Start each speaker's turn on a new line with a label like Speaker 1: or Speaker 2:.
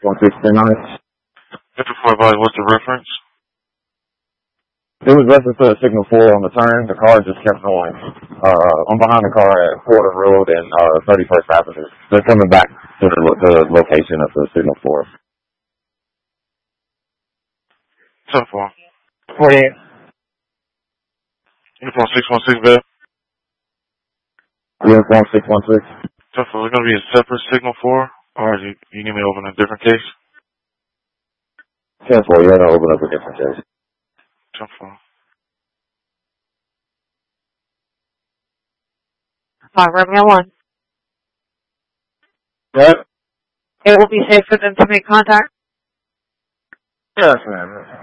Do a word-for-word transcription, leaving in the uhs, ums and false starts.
Speaker 1: one six three nine.
Speaker 2: fifty-four advised, what's the reference?
Speaker 1: It was reference to a signal four on the turn. The car just kept going. Uh, I'm behind the car at Porter Road and uh, thirty-first Avenue. They're coming back to the, lo- the location of the signal four.
Speaker 2: ten four.
Speaker 1: forty-eight.
Speaker 2: Uniform six one six, babe.
Speaker 1: Uniform six one six.
Speaker 2: ten four, is it going to be a separate signal four, or you, you need me to open a different case?
Speaker 1: ten four, yeah, I'll open up a different case.
Speaker 2: ten four.
Speaker 3: Five Romeo one.
Speaker 1: Yep.
Speaker 3: It will be safe for them to make contact.
Speaker 1: Yes, ma'am.